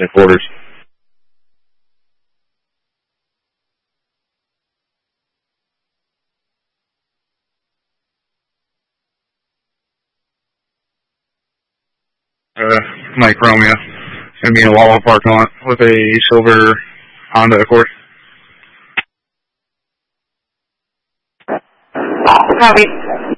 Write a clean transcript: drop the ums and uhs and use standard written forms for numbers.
to quarters. Mike Romeo. Going to be in a Wawa parking lot with a silver Honda Accord. Copy.